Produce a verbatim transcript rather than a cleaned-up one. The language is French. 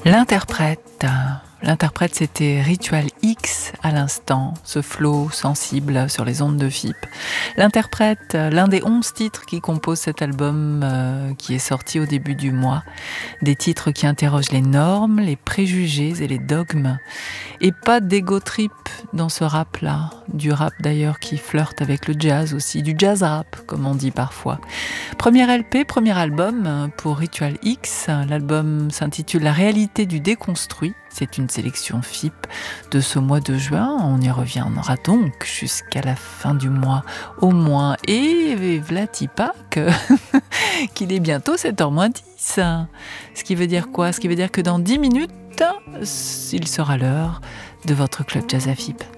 L'interprète. L'interprète, c'était Ritual X à l'instant, ce flow sensible sur les ondes de F I P. L'interprète, l'un des onze titres qui composent cet album euh, qui est sorti au début du mois. Des titres qui interrogent les normes, les préjugés et les dogmes. Et pas d'ego trip dans ce rap-là. Du rap d'ailleurs qui flirte avec le jazz aussi, du jazz rap comme on dit parfois. Premier L P, premier album pour Ritual X. L'album s'intitule La réalité du déconstruit. C'est une sélection F I P de ce mois de juin. On y reviendra donc jusqu'à la fin du mois au moins. Et vlatipa que qu'il est bientôt sept heures moins dix. Ce qui veut dire quoi ? Ce qui veut dire que dans dix minutes, il sera l'heure de votre club jazz à F I P.